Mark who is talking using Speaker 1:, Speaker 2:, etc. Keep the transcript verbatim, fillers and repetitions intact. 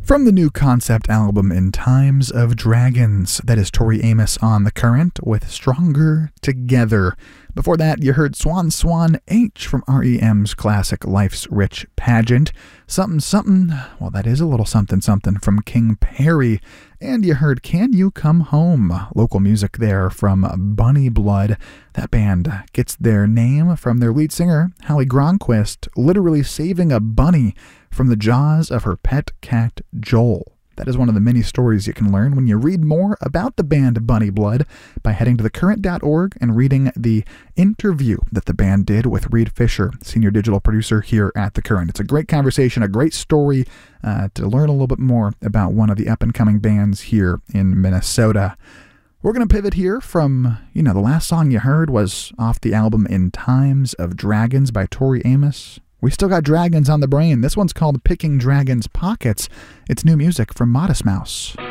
Speaker 1: From the new concept album In Times of Dragons, that is Tori Amos on The Current with Stronger Together. Before that, you heard Swan Swan H from R E M's classic Life's Rich Pageant. Something Something, well, that is a little something something from King Perry. And you heard Can You Come Home, local music there from Bunny Blood. That band gets their name from their lead singer, Hallie Gronquist, literally saving a bunny from the jaws of her pet cat, Joel. That is one of the many stories you can learn when you read more about the band Bunny Blood by heading to the current dot org and reading the interview that the band did with Reed Fisher, senior digital producer here at The Current. It's a great conversation, a great story uh, to learn a little bit more about one of the up-and-coming bands here in Minnesota. We're going to pivot here from, you know, the last song you heard was off the album In Times of Dragons by Tori Amos. We still got dragons on the brain. This one's called Picking Dragons' Pockets. It's new music from Modest Mouse.